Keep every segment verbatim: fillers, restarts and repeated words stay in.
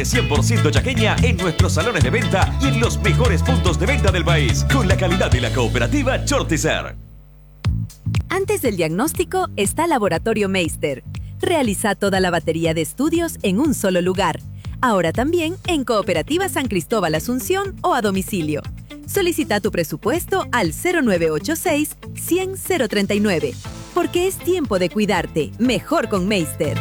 cien por ciento chaqueña en nuestros salones de venta y en los mejores puntos de venta del país, con la calidad de la cooperativa Chortizer. Antes del diagnóstico está Laboratorio Meister. Realiza toda la batería de estudios en un solo lugar. Ahora también en Cooperativa San Cristóbal Asunción o a domicilio. Solicita tu presupuesto al cero nueve ocho seis, cien, cero treinta y nueve. Porque es tiempo de cuidarte. Mejor con Meister.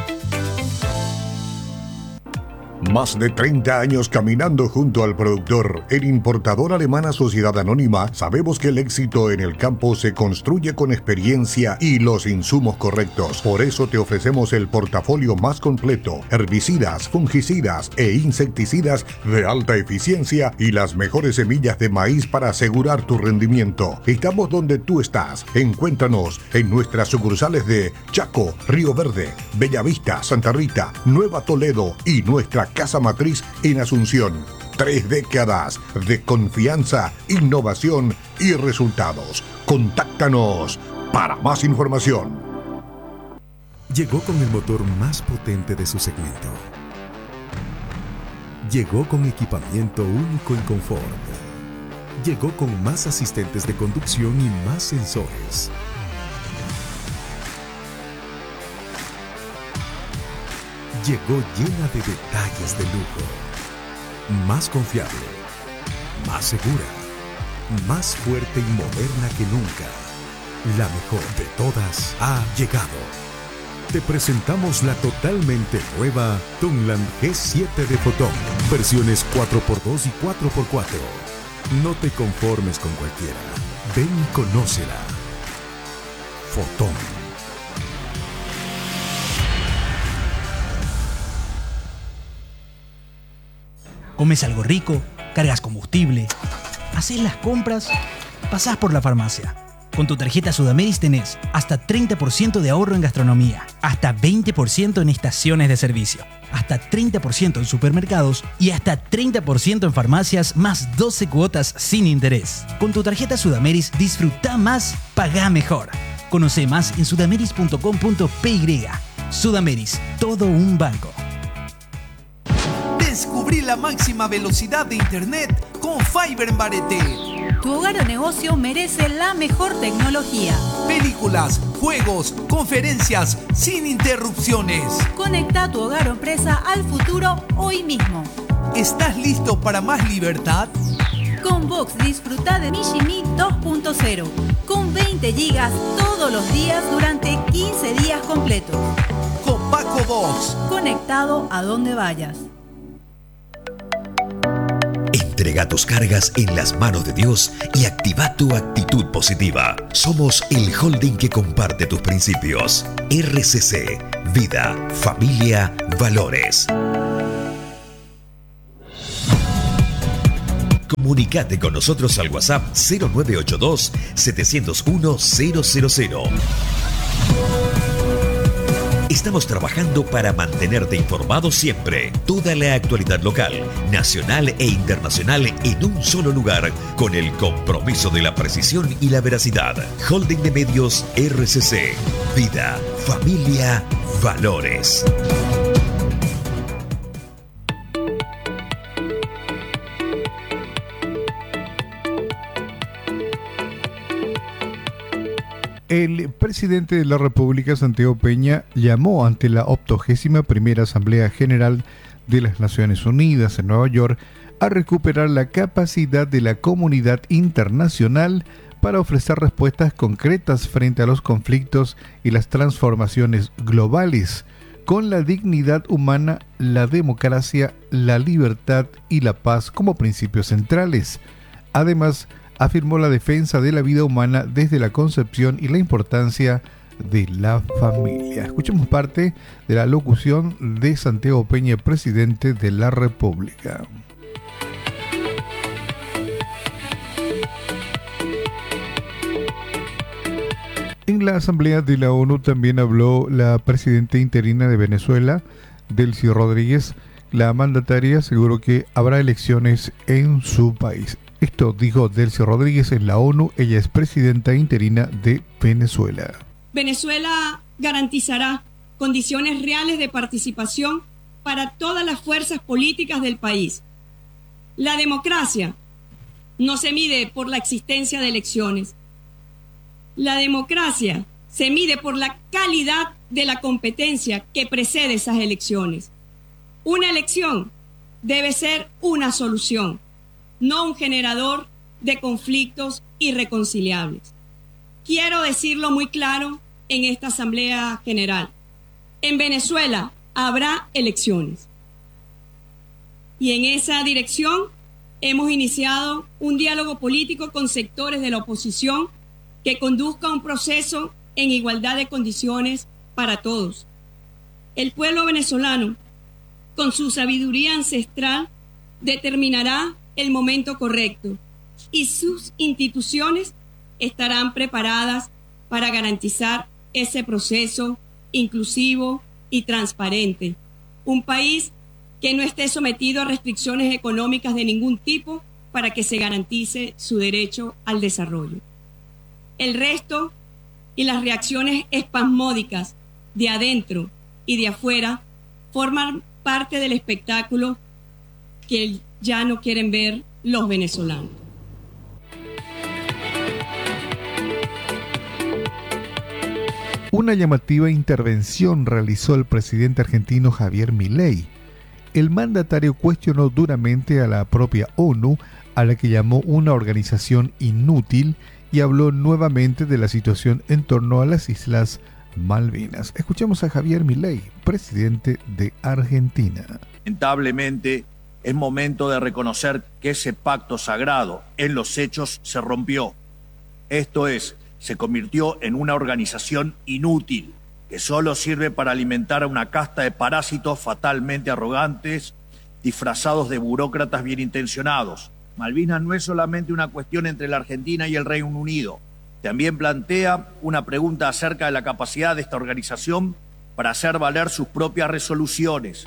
Más de treinta años caminando junto al productor. En Importadora Alemana Sociedad Anónima sabemos que el éxito en el campo se construye con experiencia y los insumos correctos. Por eso te ofrecemos el portafolio más completo: herbicidas, fungicidas e insecticidas de alta eficiencia y las mejores semillas de maíz para asegurar tu rendimiento. Estamos donde tú estás. Encuéntranos en nuestras sucursales de Chaco, Río Verde, Bellavista, Santa Rita, Nueva Toledo y nuestra casa matriz en Asunción. Tres décadas de confianza, innovación y resultados. Contáctanos para más información. Llegó con el motor más potente de su segmento. Llegó con equipamiento único en confort. Llegó con más asistentes de conducción y más sensores. Llegó llena de detalles de lujo. Más confiable, más segura, más fuerte y moderna que nunca. La mejor de todas ha llegado. Te presentamos la totalmente nueva Tunland G siete de Fotón. Versiones cuatro por dos y cuatro por cuatro. No te conformes con cualquiera. Ven y conócela. Fotón. Comes algo rico, cargas combustible, haces las compras, pasás por la farmacia. Con tu tarjeta Sudameris tenés hasta treinta por ciento de ahorro en gastronomía, hasta veinte por ciento en estaciones de servicio, hasta treinta por ciento en supermercados y hasta treinta por ciento en farmacias, más doce cuotas sin interés. Con tu tarjeta Sudameris disfruta más, pagá mejor. Conoce más en sudameris punto com punto pe y. Sudameris, todo un banco. Descubrí la máxima velocidad de internet con Fiber en Bareté. Tu hogar o negocio merece la mejor tecnología. Películas, juegos, conferencias, sin interrupciones. Conecta tu hogar o empresa al futuro hoy mismo. ¿Estás listo para más libertad? Con Vox disfruta de Mijimi dos punto cero, con veinte gigas todos los días durante quince días completos. Con Paco Vox. Conectado a donde vayas. Entrega tus cargas en las manos de Dios y activa tu actitud positiva. Somos el holding que comparte tus principios. R C C, Vida, Familia, Valores. Comunicate con nosotros al WhatsApp cero nueve ocho dos, siete cero uno, cero cero cero. Estamos trabajando para mantenerte informado siempre. Toda la actualidad local, nacional e internacional en un solo lugar, con el compromiso de la precisión y la veracidad. Holding de Medios R C C. Vida, Familia, Valores. El presidente de la República, Santiago Peña, llamó ante la octogésima primera Asamblea General de las Naciones Unidas en Nueva York a recuperar la capacidad de la comunidad internacional para ofrecer respuestas concretas frente a los conflictos y las transformaciones globales, con la dignidad humana, la democracia, la libertad y la paz como principios centrales. Además, afirmó la defensa de la vida humana desde la concepción y la importancia de la familia. Escuchemos parte de la locución de Santiago Peña, presidente de la República. En la Asamblea de la ONU también habló la presidenta interina de Venezuela, Delcy Rodríguez. La mandataria aseguró que habrá elecciones en su país. Esto dijo Delcy Rodríguez en la ONU. Ella es presidenta interina de Venezuela. Venezuela garantizará condiciones reales de participación para todas las fuerzas políticas del país. La democracia no se mide por la existencia de elecciones. La democracia se mide por la calidad de la competencia que precede esas elecciones. Una elección debe ser una solución, no un generador de conflictos irreconciliables. Quiero decirlo muy claro en esta Asamblea General. En Venezuela habrá elecciones. Y en esa dirección hemos iniciado un diálogo político con sectores de la oposición que conduzca a un proceso en igualdad de condiciones para todos. El pueblo venezolano, con su sabiduría ancestral, determinará el momento correcto y sus instituciones estarán preparadas para garantizar ese proceso inclusivo y transparente. Un país que no esté sometido a restricciones económicas de ningún tipo para que se garantice su derecho al desarrollo. El resto y las reacciones espasmódicas de adentro y de afuera forman parte del espectáculo que ya no quieren ver los venezolanos. Una llamativa intervención realizó el presidente argentino Javier Milei. El mandatario cuestionó duramente a la propia ONU, a la que llamó una organización inútil, y habló nuevamente de la situación en torno a las Islas Malvinas. Escuchemos a Javier Milei, presidente de Argentina. Lamentablemente, es momento de reconocer que ese pacto sagrado en los hechos se rompió. Esto es, se convirtió en una organización inútil que solo sirve para alimentar a una casta de parásitos fatalmente arrogantes, disfrazados de burócratas bien intencionados. Malvinas no es solamente una cuestión entre la Argentina y el Reino Unido. También plantea una pregunta acerca de la capacidad de esta organización para hacer valer sus propias resoluciones.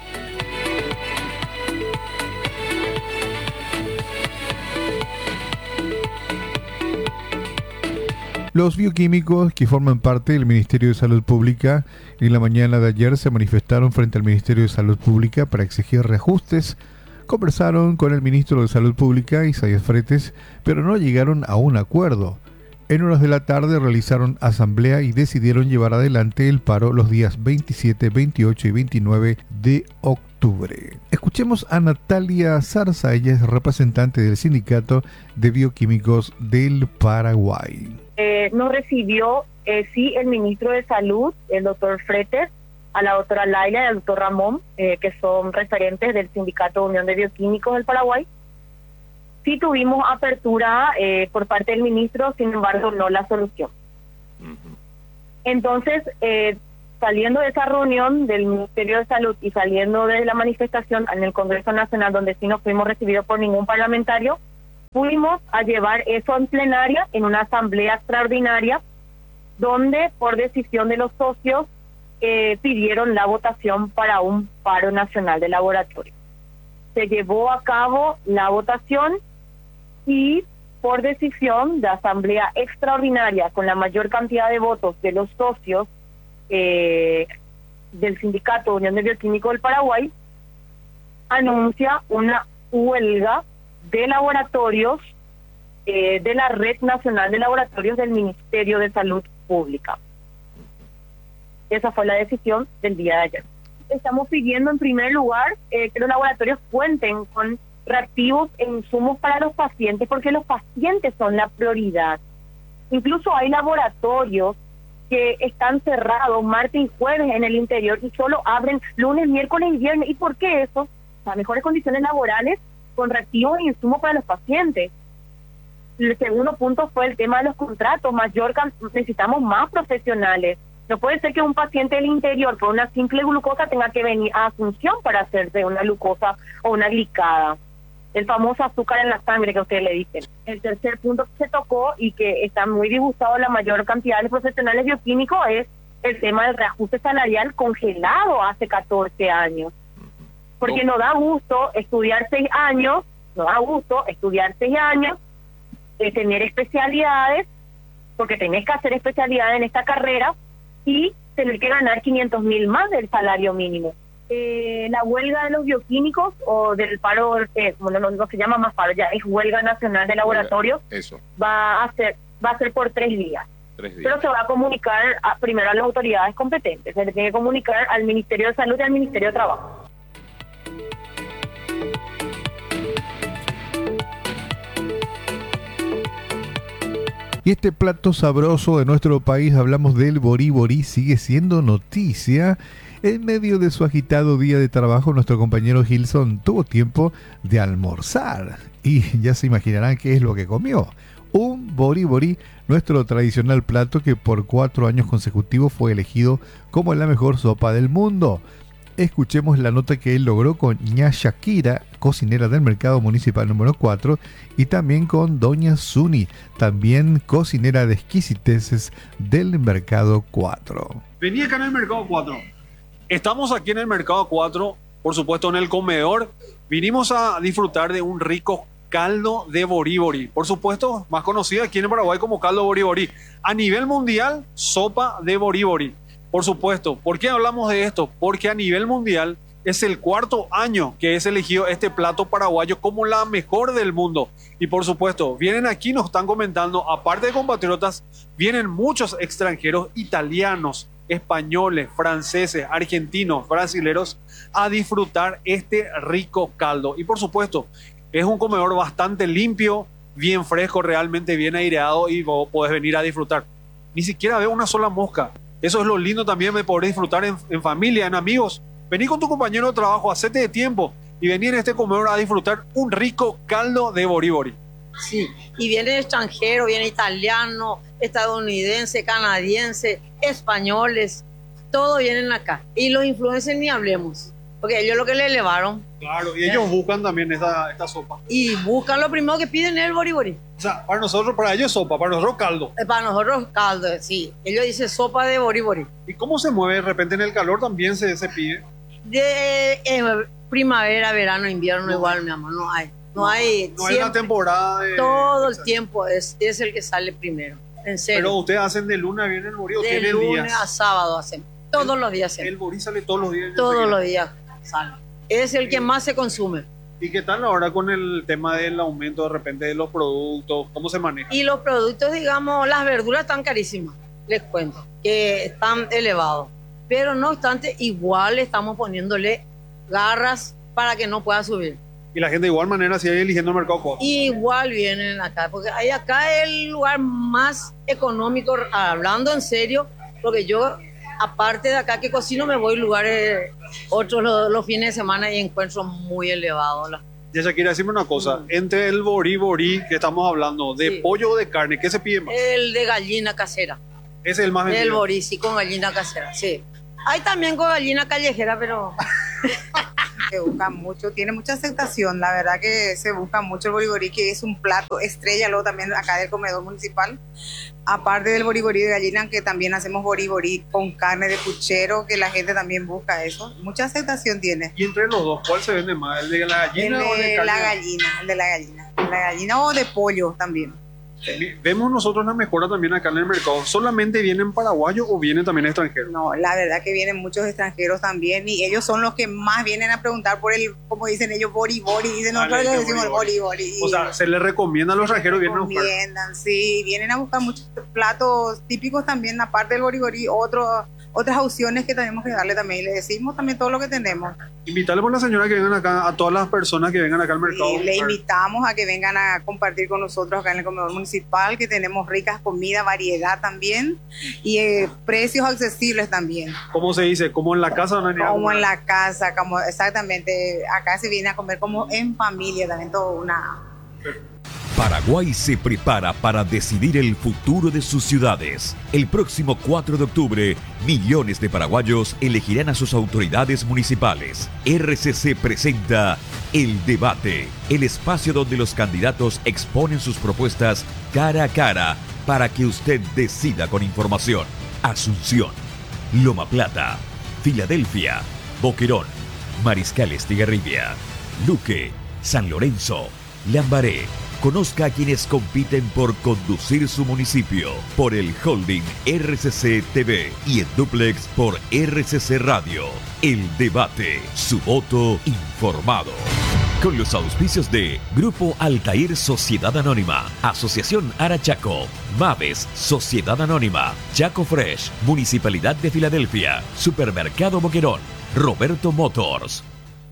Los bioquímicos que forman parte del Ministerio de Salud Pública en la mañana de ayer se manifestaron frente al Ministerio de Salud Pública para exigir reajustes. Conversaron con el ministro de Salud Pública, Isaías Fretes, pero no llegaron a un acuerdo. En horas de la tarde realizaron asamblea y decidieron llevar adelante el paro los días veintisiete, veintiocho y veintinueve de octubre. Escuchemos a Natalia Zarza, ella es representante del Sindicato de Bioquímicos del Paraguay. Eh, nos recibió, eh, sí, el ministro de Salud, el doctor Fretes, a la doctora Laila y al doctor Ramón, eh, que son referentes del Sindicato de Unión de Bioquímicos del Paraguay. Sí tuvimos apertura eh, por parte del ministro, sin embargo, no la solución. Uh-huh. Entonces, eh, saliendo de esa reunión del Ministerio de Salud y saliendo de la manifestación en el Congreso Nacional, donde sí no fuimos recibidos por ningún parlamentario, fuimos a llevar eso en plenaria, en una asamblea extraordinaria, donde por decisión de los socios eh, pidieron la votación para un paro nacional de laboratorio. Se llevó a cabo la votación y por decisión de asamblea extraordinaria, con la mayor cantidad de votos de los socios eh, del Sindicato de Unión de Bioquímicos del Paraguay, anuncia una huelga de laboratorios eh, de la Red Nacional de Laboratorios del Ministerio de Salud Pública. Esa fue la decisión del día de ayer. Estamos pidiendo en primer lugar eh, que los laboratorios cuenten con reactivos e insumos para los pacientes, porque los pacientes son la prioridad. Incluso hay laboratorios que están cerrados martes y jueves en el interior y solo abren lunes, miércoles y viernes. ¿Y por qué eso? Las mejores condiciones laborales con reactivos e insumos para los pacientes. El segundo punto fue el tema de los contratos. Mayor, necesitamos más profesionales. No puede ser que un paciente del interior por una simple glucosa tenga que venir a Asunción para hacerse una glucosa o una glicada. El famoso azúcar en la sangre que ustedes le dicen. El tercer punto que se tocó y que está muy disgustado la mayor cantidad de profesionales bioquímicos es el tema del reajuste salarial congelado hace catorce años. Porque no da gusto estudiar seis años, no da gusto estudiar seis años, eh, tener especialidades, porque tenés que hacer especialidades en esta carrera, y tener que ganar quinientos mil más del salario mínimo. eh, la huelga de los bioquímicos o del paro, eh, bueno, no, no se llama más paro, ya es huelga nacional de laboratorios, Eso, va a ser va a ser por tres días. tres días. Pero se va a comunicar a- primero a las autoridades competentes, se le tiene que comunicar al Ministerio de Salud y al Ministerio de Trabajo. Y este plato sabroso de nuestro país, hablamos del Bori Bori, sigue siendo noticia. En medio de su agitado día de trabajo, nuestro compañero Gilson tuvo tiempo de almorzar. Y ya se imaginarán qué es lo que comió. Un Bori Bori, nuestro tradicional plato que por cuatro años consecutivos fue elegido como la mejor sopa del mundo. Escuchemos la nota que él logró con ña Shakira, cocinera del mercado municipal número cuatro, y también con doña Suni, también cocinera de exquisiteces del mercado cuatro. Vení acá en el mercado cuatro. Estamos aquí en el mercado cuatro, por supuesto en el comedor. Vinimos a disfrutar de un rico caldo de Bori Bori. Por supuesto, más conocido aquí en Paraguay como caldo Bori Bori. A nivel mundial, sopa de Bori Bori. Por supuesto, ¿por qué hablamos de esto? Porque a nivel mundial es el cuarto año que es elegido este plato paraguayo como la mejor del mundo. Y por supuesto, vienen aquí, nos están comentando, aparte de compatriotas, vienen muchos extranjeros italianos, españoles, franceses, argentinos, brasileros a disfrutar este rico caldo. Y por supuesto, es un comedor bastante limpio, bien fresco, realmente bien aireado y vos podés venir a disfrutar. Ni siquiera veo una sola mosca. Eso es lo lindo también de poder disfrutar en, en familia, en amigos. Vení con tu compañero de trabajo, hacete de tiempo y vení en este comedor a disfrutar un rico caldo de Bori Bori. Sí, y viene extranjero, viene italiano, estadounidense, canadiense, españoles, todos vienen acá. Y los influencers ni hablemos, porque ellos lo que le elevaron. Claro, y ellos buscan también esta, esta sopa. Y buscan lo primero que piden es el Bori Bori. O sea, para nosotros, para ellos sopa, para nosotros caldo. Eh, Para nosotros caldo, sí. Ellos dicen sopa de Bori Bori. ¿Y cómo se mueve de repente en el calor también se, se pide? De eh, primavera, verano, invierno, no, igual, mi amor, no hay. No, no hay. No hay una temporada de... Todo el tiempo es, es el que sale primero. En serio. Pero ustedes hacen de lunes a viernes el Bori o de tienen lunes días. a sábado hacen. Todos el, los días hacen. El Bori sale todos los días. Todos los días sale. Es el que más se consume. ¿Y qué tal ahora con el tema del aumento de repente de los productos? ¿Cómo se maneja? Y los productos, digamos, las verduras están carísimas, les cuento, que están elevados. Pero no obstante, igual estamos poniéndole garras para que no pueda subir. Y la gente de igual manera sigue eligiendo el mercado cuatro. Igual vienen acá, porque hay acá el lugar más económico, hablando en serio, porque yo, aparte de acá que cocino, me voy a lugares otros los, los fines de semana y encuentro muy elevados. Ya Shakira, decime una cosa, mm. entre el Bori Bori que estamos hablando, ¿de sí. pollo o de carne? ¿Qué se pide más? El de gallina casera. ¿Ese es el más vendido? El Bori, sí, con gallina casera, sí. Hay también con gallina callejera, pero... Se busca mucho, tiene mucha aceptación, la verdad que se busca mucho el Bori Bori, que es un plato estrella, luego también acá del comedor municipal. Aparte del Bori Bori de gallina, que también hacemos Bori Bori con carne de puchero, que la gente también busca eso. Mucha aceptación tiene. ¿Y entre los dos, cuál se vende más? ¿El de la gallina el de o de carne? La gallina, el de la gallina. La gallina o de pollo también. Vemos nosotros una mejora también acá en el mercado. ¿Solamente vienen paraguayos o vienen también extranjeros? No, la verdad que vienen muchos extranjeros también y ellos son los que más vienen a preguntar por el, como dicen ellos, Bori Bori. Dicen, nosotros les decimos Bori Bori. O sea, se les recomienda a los extranjeros vienen a buscar. Recomiendan, sí, vienen a buscar muchos platos típicos también, aparte del Bori Bori, otros otras opciones que tenemos que darle también. Y le decimos también todo lo que tenemos. Invitarle por la señora que vengan acá, a todas las personas que vengan acá al mercado. Y le invitamos a que vengan a compartir con nosotros acá en el comedor municipal, que tenemos ricas comidas, variedad también y eh, precios accesibles también. ¿Cómo se dice? ¿Como en la casa? ¿No? Como en la casa, como exactamente. Acá se viene a comer como en familia, también todo una... Paraguay se prepara para decidir el futuro de sus ciudades. El próximo cuatro de octubre, millones de paraguayos elegirán a sus autoridades municipales. R C C presenta El Debate, el espacio donde los candidatos exponen sus propuestas cara a cara para que usted decida con información. Asunción, Loma Plata, Filadelfia, Boquerón, Mariscal Estigarribia, Luque, San Lorenzo, Lambaré, Conozca a quienes compiten por conducir su municipio por el Holding R C C T V y en duplex por R C C Radio. El debate, su voto informado. Con los auspicios de Grupo Altair Sociedad Anónima, Asociación Arachaco, Maves Sociedad Anónima, Chaco Fresh, Municipalidad de Filadelfia, Supermercado Boquerón, Roberto Motors.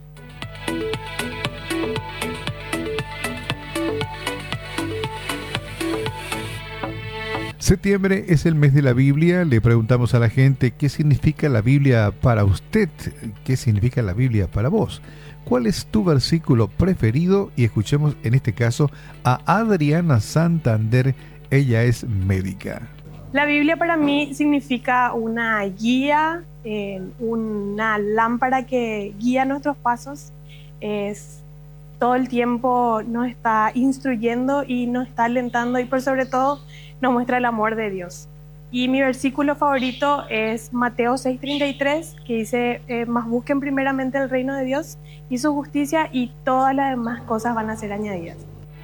Septiembre es el mes de la Biblia. Le preguntamos a la gente qué significa la Biblia para usted, qué significa la Biblia para vos. ¿Cuál es tu versículo preferido? Y escuchemos en este caso a Adriana Santander. Ella es médica. La Biblia para mí significa una guía, eh, una lámpara que guía nuestros pasos. Es todo el tiempo nos está instruyendo y nos está alentando y por sobre todo nos muestra el amor de Dios. Y mi versículo favorito es Mateo seis treinta y tres, que dice, eh, más busquen primeramente el reino de Dios y su justicia y todas las demás cosas van a ser añadidas.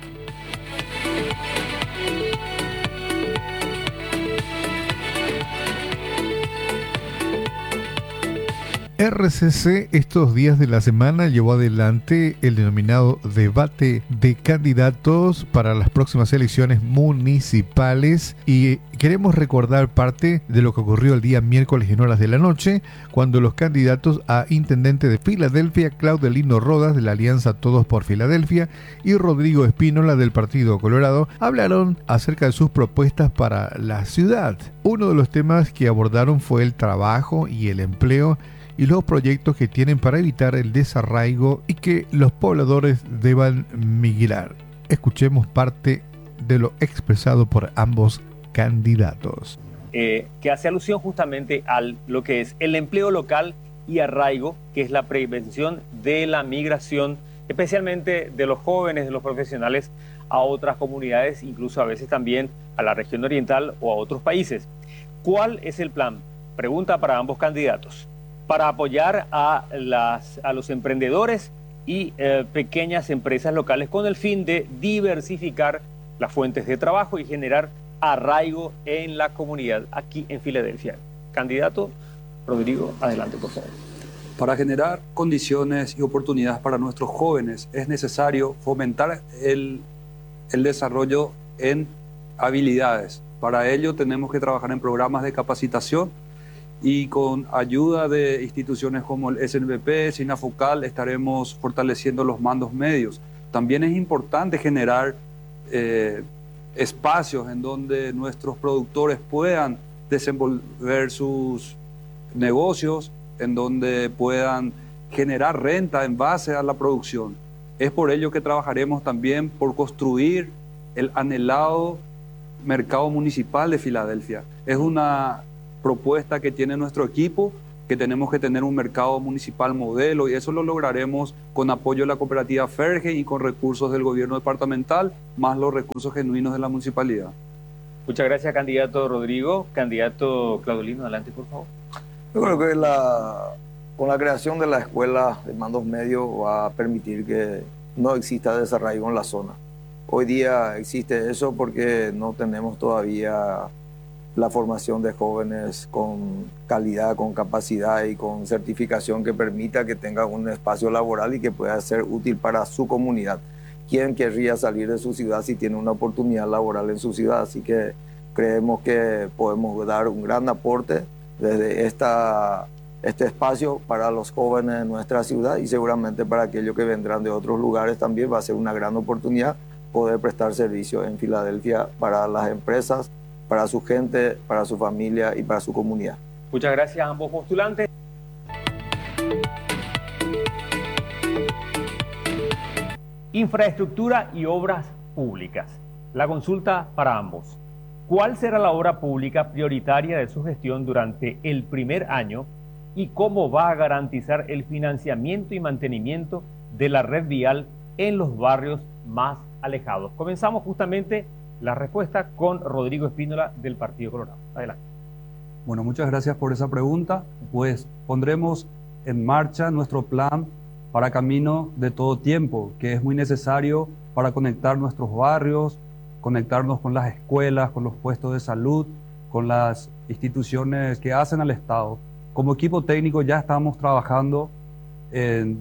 R C C estos días de la semana llevó adelante el denominado debate de candidatos para las próximas elecciones municipales y queremos recordar parte de lo que ocurrió el día miércoles en horas de la noche cuando los candidatos a intendente de Filadelfia, Claudelino Rodas de la Alianza Todos por Filadelfia y Rodrigo Espínola del Partido Colorado hablaron acerca de sus propuestas para la ciudad. Uno de los temas que abordaron fue el trabajo y el empleo y los proyectos que tienen para evitar el desarraigo y que los pobladores deban migrar. Escuchemos parte de lo expresado por ambos candidatos. Eh, que hace alusión justamente a lo que es el empleo local y arraigo, que es la prevención de la migración, especialmente de los jóvenes, de los profesionales a otras comunidades, incluso a veces también a la región oriental o a otros países. ¿Cuál es el plan? Pregunta para ambos candidatos. Para apoyar a, las, a los emprendedores y eh, pequeñas empresas locales con el fin de diversificar las fuentes de trabajo y generar arraigo en la comunidad aquí en Filadelfia. Candidato Rodrigo, adelante por favor. Para generar condiciones y oportunidades para nuestros jóvenes es necesario fomentar el, el desarrollo en habilidades. Para ello tenemos que trabajar en programas de capacitación y con ayuda de instituciones como el S N B P, SINAFOCAL, estaremos fortaleciendo los mandos medios. También es importante generar eh, espacios en donde nuestros productores puedan desenvolver sus negocios, en donde puedan generar renta en base a la producción. Es por ello que trabajaremos también por construir el anhelado mercado municipal de Filadelfia. Es una propuesta que tiene nuestro equipo, que tenemos que tener un mercado municipal modelo y eso lo lograremos con apoyo de la cooperativa Ferge y con recursos del gobierno departamental, más los recursos genuinos de la municipalidad. Muchas gracias, candidato Rodrigo. Candidato Claudelino, adelante, por favor. Yo creo que la, con la creación de la escuela de mandos medios va a permitir que no exista desarraigo en la zona. Hoy día existe eso porque no tenemos todavía la formación de jóvenes con calidad, con capacidad y con certificación que permita que tengan un espacio laboral y que pueda ser útil para su comunidad. ¿Quién querría salir de su ciudad si tiene una oportunidad laboral en su ciudad? Así que creemos que podemos dar un gran aporte desde esta, este espacio para los jóvenes de nuestra ciudad y seguramente para aquellos que vendrán de otros lugares también va a ser una gran oportunidad poder prestar servicio en Filadelfia para las empresas, para su gente, para su familia y para su comunidad. Muchas gracias a ambos postulantes. Infraestructura y obras públicas. La consulta para ambos. ¿Cuál será la obra pública prioritaria de su gestión durante el primer año y cómo va a garantizar el financiamiento y mantenimiento de la red vial en los barrios más alejados? Comenzamos justamente la respuesta con Rodrigo Espínola del Partido Colorado. Adelante. Bueno, muchas gracias por esa pregunta. Pues pondremos en marcha nuestro plan para camino de todo tiempo, que es muy necesario para conectar nuestros barrios, conectarnos con las escuelas, con los puestos de salud, con las instituciones que hacen al Estado. Como equipo técnico ya estamos trabajando en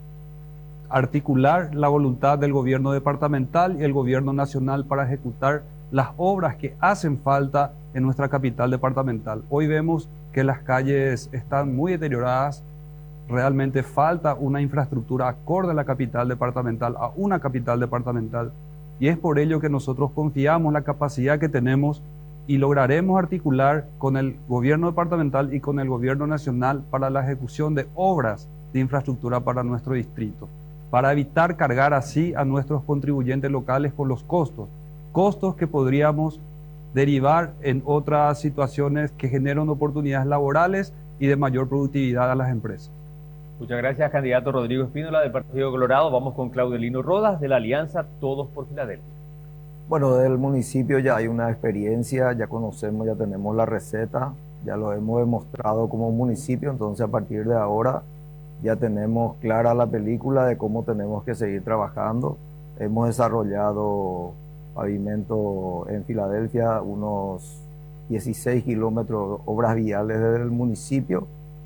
articular la voluntad del gobierno departamental y el gobierno nacional para ejecutar las obras que hacen falta en nuestra capital departamental. Hoy vemos que las calles están muy deterioradas, realmente falta una infraestructura acorde a la capital departamental, a una capital departamental, y es por ello que nosotros confiamos en la capacidad que tenemos y lograremos articular con el gobierno departamental y con el gobierno nacional para la ejecución de obras de infraestructura para nuestro distrito, para evitar cargar así a nuestros contribuyentes locales con los costos, costos que podríamos derivar en otras situaciones que generan oportunidades laborales y de mayor productividad a las empresas. Muchas gracias, candidato Rodrigo Espínola del Partido Colorado. Vamos con Claudelino Rodas de la Alianza Todos por Filadelfia. Bueno, del municipio ya hay una experiencia, ya conocemos, ya tenemos la receta, ya lo hemos demostrado como municipio, entonces a partir de ahora ya tenemos clara la película de cómo tenemos que seguir trabajando. Hemos desarrollado pavimento en Filadelfia, unos dieciséis kilómetros de obras viales desde el municipio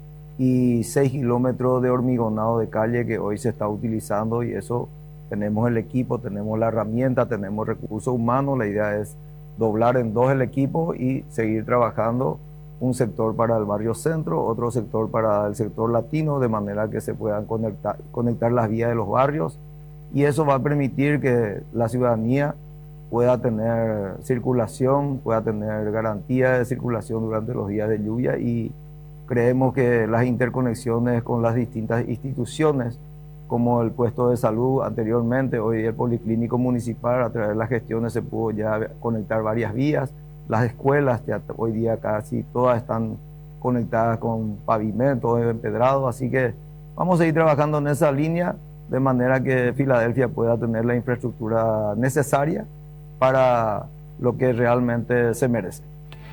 y seis kilómetros de hormigonado de calle que hoy se está utilizando, y eso tenemos el equipo, tenemos la herramienta, tenemos recursos humanos. La idea es doblar en dos el equipo y seguir trabajando, un sector para el barrio centro, otro sector para el sector latino, de manera que se puedan conectar, conectar las vías de los barrios, y eso va a permitir que la ciudadanía pueda tener circulación, pueda tener garantía de circulación durante los días de lluvia, y creemos que las interconexiones con las distintas instituciones, como el puesto de salud anteriormente, hoy el policlínico municipal, a través de las gestiones se pudo ya conectar varias vías. Las escuelas ya hoy día casi todas están conectadas con pavimento empedrado, así que vamos a ir trabajando en esa línea de manera que Filadelfia pueda tener la infraestructura necesaria para lo que realmente se merece.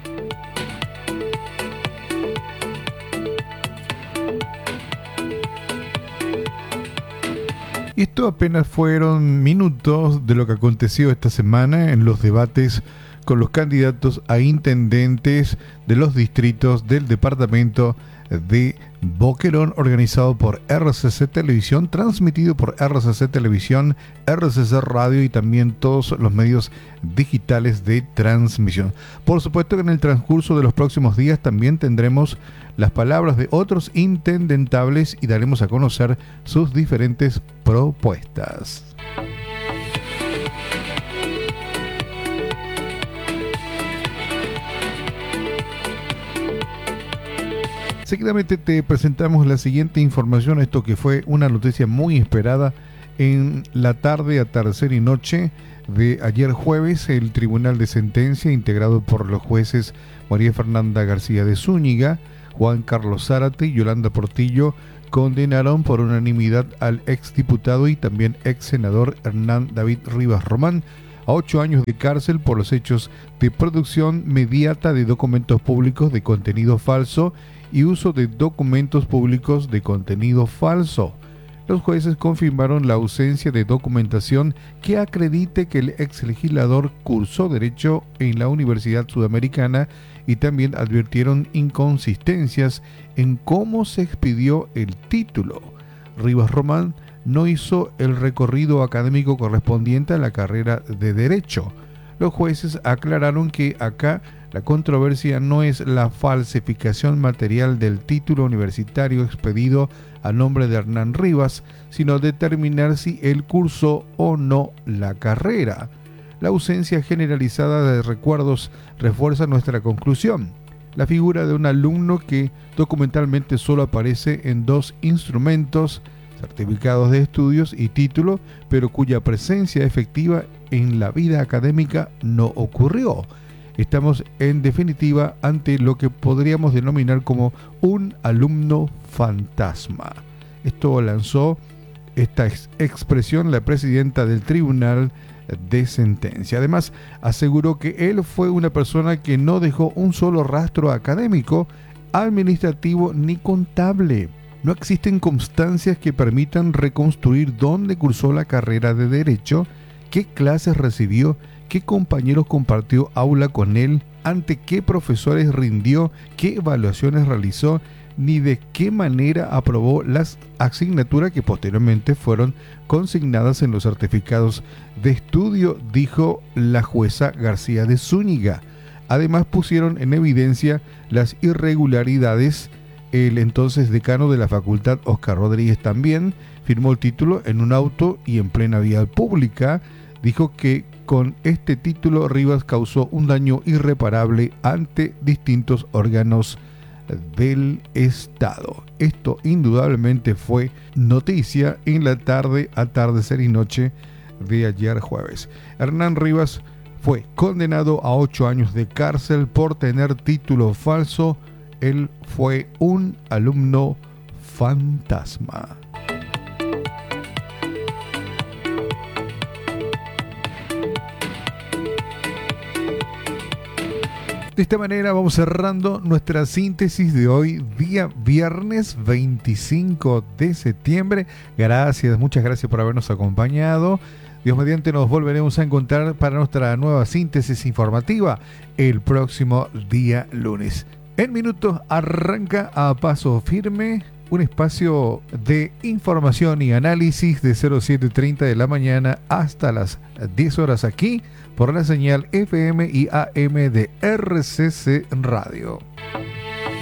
Y esto apenas fueron minutos de lo que aconteció esta semana en los debates con los candidatos a intendentes de los distritos del departamento de Boquerón, organizado por R C C Televisión, transmitido por R C C Televisión, R C C Radio y también todos los medios digitales de transmisión. Por supuesto que en el transcurso de los próximos días también tendremos las palabras de otros intendentables y daremos a conocer sus diferentes propuestas. Seguidamente te presentamos la siguiente información, esto que fue una noticia muy esperada en la tarde, atardecer y noche de ayer jueves. El Tribunal de Sentencia, integrado por los jueces María Fernanda García de Zúñiga, Juan Carlos Zárate y Yolanda Portillo, condenaron por unanimidad al exdiputado y también ex senador Hernán David Rivas Román a ocho años de cárcel por los hechos de producción mediata de documentos públicos de contenido falso y uso de documentos públicos de contenido falso. Los jueces confirmaron la ausencia de documentación que acredite que el ex legislador cursó Derecho en la Universidad Sudamericana y también advirtieron inconsistencias en cómo se expidió el título. Rivas Román no hizo el recorrido académico correspondiente a la carrera de Derecho. Los jueces aclararon que acá la controversia no es la falsificación material del título universitario expedido a nombre de Hernán Rivas, sino determinar si él cursó o no la carrera. La ausencia generalizada de recuerdos refuerza nuestra conclusión. La figura de un alumno que documentalmente solo aparece en dos instrumentos, certificados de estudios y título, pero cuya presencia efectiva en la vida académica no ocurrió. Estamos en definitiva ante lo que podríamos denominar como un alumno fantasma. Esto lanzó esta ex expresión la presidenta del Tribunal de Sentencia. Además, aseguró que él fue una persona que no dejó un solo rastro académico, administrativo ni contable. no existen constancias que permitan reconstruir dónde cursó la carrera de Derecho, qué clases recibió, qué compañeros compartió aula con él, ante qué profesores rindió, qué evaluaciones realizó, ni de qué manera aprobó las asignaturas que posteriormente fueron consignadas en los certificados de estudio, dijo la jueza García de Zúñiga. Además pusieron en evidencia las irregularidades. El entonces decano de la facultad, Oscar Rodríguez, también firmó el título en un auto y en plena vía pública. Dijo que con este título Rivas causó un daño irreparable ante distintos órganos del Estado. Esto indudablemente fue noticia en la tarde, atardecer y noche de ayer jueves. Hernán Rivas fue condenado a ocho años de cárcel por tener título falso. Él fue un alumno fantasma. De esta manera vamos cerrando nuestra síntesis de hoy, día viernes veinticinco de septiembre. Gracias, muchas gracias por habernos acompañado. Dios mediante, nos volveremos a encontrar para nuestra nueva síntesis informativa el próximo día lunes. En minutos arranca a paso firme un espacio de información y análisis de cero siete treinta de la mañana hasta las diez horas aquí por la señal F M y A M de R C C Radio.